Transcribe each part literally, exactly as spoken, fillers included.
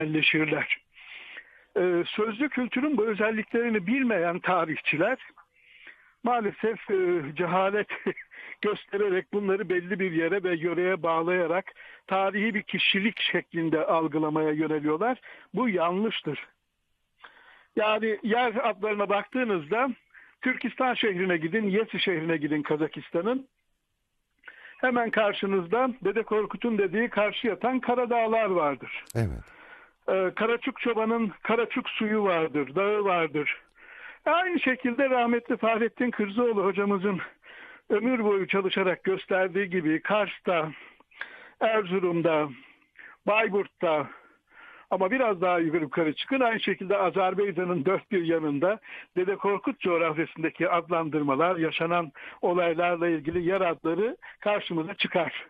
yerleşirler. Ee, sözlü kültürün bu özelliklerini bilmeyen tarihçiler maalesef e, cehalet göstererek bunları belli bir yere ve yöreye bağlayarak tarihi bir kişilik şeklinde algılamaya yöneliyorlar. Bu yanlıştır. Yani yer adlarına baktığınızda Türkistan şehrine gidin, Yesi şehrine gidin Kazakistan'ın. Hemen karşınızda Dede Korkut'un dediği karşı yatan Karadağlar vardır. Evet. Ee, Karaçuk Çoban'ın Karaçuk suyu vardır, dağı vardır. Aynı şekilde rahmetli Fahrettin Kırzoğlu hocamızın ömür boyu çalışarak gösterdiği gibi Kars'ta, Erzurum'da, Bayburt'ta ama biraz daha yukarı çıkın aynı şekilde Azerbaycan'ın dört bir yanında Dede Korkut coğrafyasındaki adlandırmalar, yaşanan olaylarla ilgili yer adları karşımıza çıkar.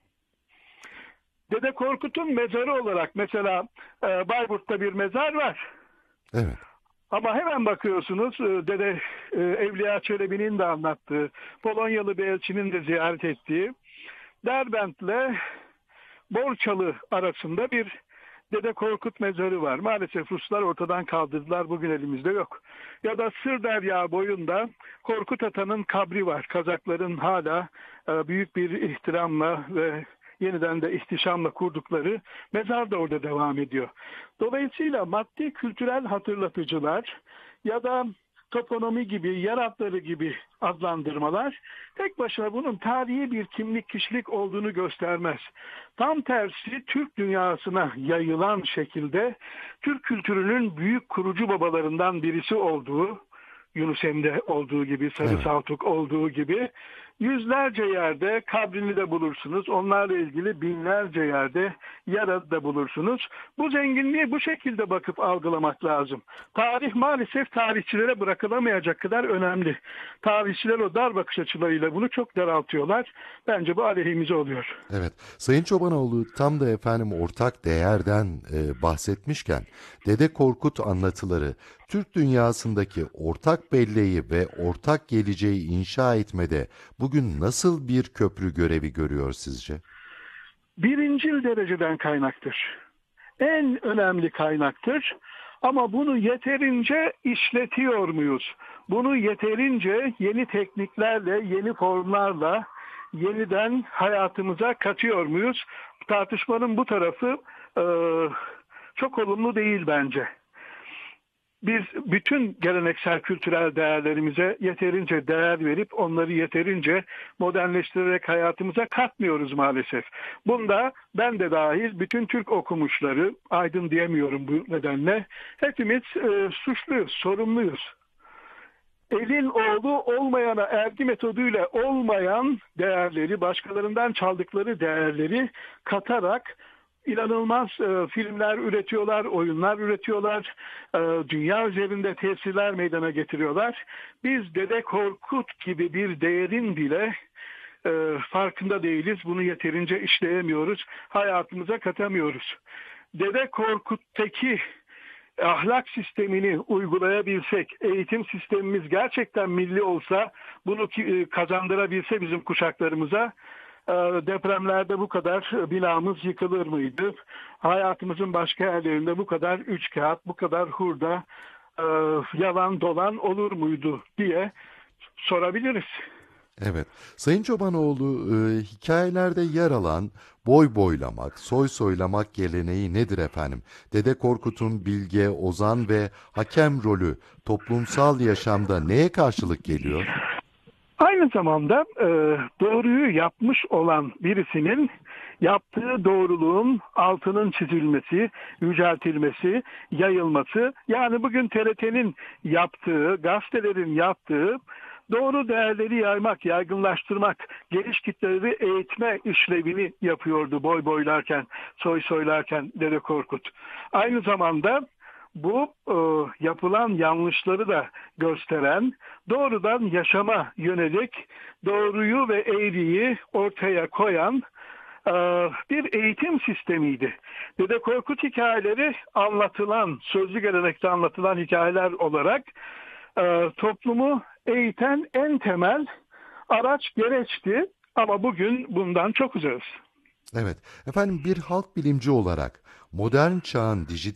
Dede Korkut'un mezarı olarak mesela e, Bayburt'ta bir mezar var. Evet. Ama hemen bakıyorsunuz Dede e, Evliya Çelebi'nin de anlattığı, Polonyalı bir elçinin de ziyaret ettiği Derbent'le Borçalı arasında bir Dede Korkut mezarı var. Maalesef Ruslar ortadan kaldırdılar. Bugün elimizde yok. Ya da Sırderya boyunda Korkut Ata'nın kabri var. Kazakların hala e, büyük bir ihtiramla ve yeniden de ihtişamla kurdukları mezar da orada devam ediyor. Dolayısıyla maddi kültürel hatırlatıcılar ya da toponomi gibi, yer adları gibi adlandırmalar tek başına bunun tarihi bir kimlik, kişilik olduğunu göstermez. Tam tersi Türk dünyasına yayılan şekilde Türk kültürünün büyük kurucu babalarından birisi olduğu, Yunus Emre olduğu gibi, Sarı Evet. Saltuk olduğu gibi yüzlerce yerde kabrini de bulursunuz. Onlarla ilgili binlerce yerde yer adı da bulursunuz. Bu zenginliği bu şekilde bakıp algılamak lazım. Tarih maalesef tarihçilere bırakılamayacak kadar önemli. Tarihçiler o dar bakış açılarıyla bunu çok daraltıyorlar. Bence bu aleyhimize oluyor. Evet. Sayın Çobanoğlu tam da efendim ortak değerden e, bahsetmişken Dede Korkut anlatıları Türk dünyasındaki ortak belleği ve ortak geleceği inşa etmede bugün nasıl bir köprü görevi görüyor sizce? Birincil dereceden kaynaktır. En önemli kaynaktır. Ama bunu yeterince işletiyor muyuz? Bunu yeterince yeni tekniklerle, yeni formlarla yeniden hayatımıza katıyor muyuz? Tartışmanın bu tarafı e, çok olumlu değil bence. Biz bütün geleneksel kültürel değerlerimize yeterince değer verip onları yeterince modernleştirerek hayatımıza katmıyoruz maalesef. Bunda ben de dahil bütün Türk okumuşları, aydın diyemiyorum bu nedenle, hepimiz e, suçluyuz, sorumluyuz. Elin oğlu olmayana ergi metoduyla olmayan değerleri, başkalarından çaldıkları değerleri katarak İnanılmaz e, filmler üretiyorlar, oyunlar üretiyorlar, e, dünya üzerinde tesirler meydana getiriyorlar. Biz Dede Korkut gibi bir değerin bile e, farkında değiliz. Bunu yeterince işleyemiyoruz, hayatımıza katamıyoruz. Dede Korkut'taki ahlak sistemini uygulayabilsek, eğitim sistemimiz gerçekten milli olsa, bunu kazandırabilse bizim kuşaklarımıza, depremlerde bu kadar binamız yıkılır mıydı? Hayatımızın başka yerlerinde bu kadar üçkağıt, bu kadar hurda, yalan dolan olur muydu diye sorabiliriz. Evet. Sayın Çobanoğlu, e, hikayelerde yer alan boy boylamak, soy soylamak geleneği nedir efendim? Dede Korkut'un bilge, ozan ve hakem rolü toplumsal yaşamda neye karşılık geliyor? Aynı zamanda e, doğruyu yapmış olan birisinin yaptığı doğruluğun altının çizilmesi, yüceltilmesi, yayılması. Yani bugün T R T'nin yaptığı, gazetelerin yaptığı doğru değerleri yaymak, yaygınlaştırmak, geniş kitleleri eğitme işlevini yapıyordu boy boylarken, soy soylarken Dede Korkut. Aynı zamanda bu e, yapılan yanlışları da gösteren, doğrudan yaşama yönelik doğruyu ve eğriyi ortaya koyan e, bir eğitim sistemiydi. Dede Korkut hikayeleri anlatılan, sözlü gelenekte anlatılan hikayeler olarak e, toplumu eğiten en temel araç gereçti. Ama bugün bundan çok uzağız. Evet. Efendim bir halk bilimci olarak modern çağın dijital